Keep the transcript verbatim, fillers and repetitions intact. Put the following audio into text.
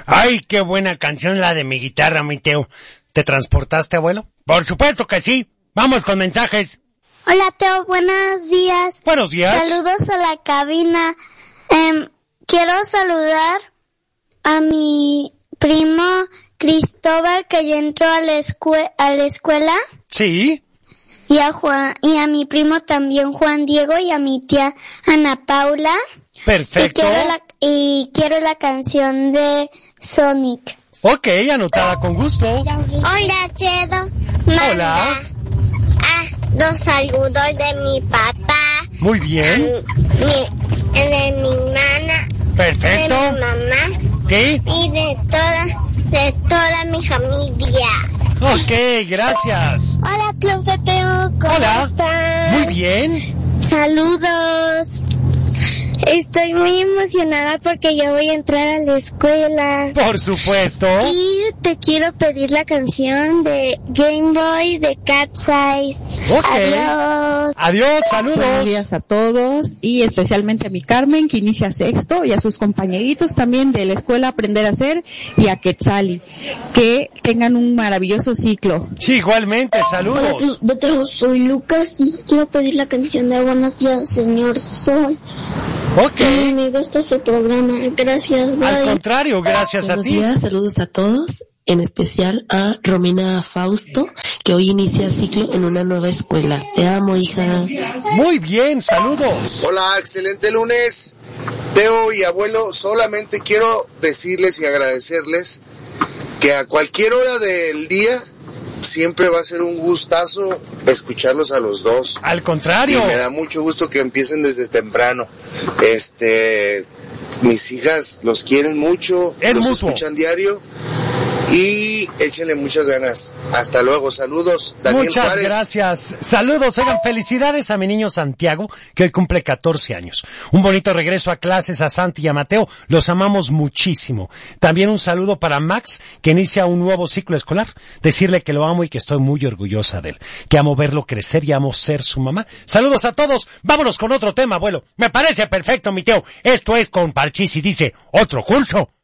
Ay, qué buena canción la de mi guitarra, mi Teo. ¿Te transportaste, abuelo? Por supuesto que sí. Vamos con mensajes. Hola, Teo, buenos días. Buenos días. Saludos a la cabina. Eh, quiero saludar a mi primo Cristóbal, que ya entró a la, escue- a la escuela. Sí. Y a Juan, y a mi primo también Juan Diego, y a mi tía Ana Paula. Perfecto. Y quiero la, y quiero la canción de Sonic. Ok, anotada con gusto. Hola, Chedo. Hola. Ah, dos saludos de mi papá. Muy bien. Mi, de mi hermana. Perfecto. De mi mamá. ¿Sí? Y de toda, de toda mi familia. Ok, gracias. Hola, Club de Teo. ¿Cómo Hola. están? Muy bien. Saludos. Estoy muy emocionada porque yo voy a entrar a la escuela. Por supuesto. Y te quiero pedir la canción de Game Boy de Cat's Eyes. Ok. Adiós. Adiós, saludos. Buenos días a todos y especialmente a mi Carmen, que inicia sexto, y a sus compañeritos también de la escuela Aprender a Hacer, y a Quetzali. Que tengan un maravilloso ciclo. Sí, igualmente, saludos. Hola, soy Lucas y quiero pedir la canción de Buenos días, señor Sol. Ok. Me gusta su programa. Gracias, bye. Al contrario, gracias a Buenos ti. días, saludos a todos, en especial a Romina Fausto, que hoy inicia ciclo en una nueva escuela. Te amo, hija. Muy bien, saludos. Hola, excelente lunes. Teo y abuelo, solamente quiero decirles y agradecerles que a cualquier hora del día siempre va a ser un gustazo escucharlos a los dos. Al contrario. Y me da mucho gusto que empiecen desde temprano. Este, mis hijas los quieren mucho, Es los mutuo. escuchan diario y échenle muchas ganas. Hasta luego, saludos. Daniel Muchas Juárez. gracias. Saludos, oigan, felicidades a mi niño Santiago, que hoy cumple catorce años. Un bonito regreso a clases a Santi y a Mateo, los amamos muchísimo. También un saludo para Max, que inicia un nuevo ciclo escolar. Decirle que lo amo y que estoy muy orgullosa de él, que amo verlo crecer y amo ser su mamá. Saludos a todos, vámonos con otro tema, abuelo. Me parece perfecto, mi Teo. Esto es con Parchís y dice, otro curso.